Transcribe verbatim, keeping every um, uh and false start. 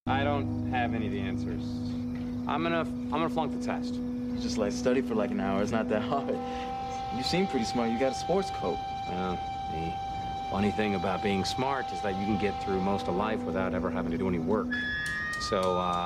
I don't have any of the answers. I'm gonna, I'm gonna flunk the test. You just like study for like an hour. It's not that hard. You seem pretty smart. You got a sports coat. Well, the funny thing about being smart is that you can get through most of life without ever having to do any work. So, uh,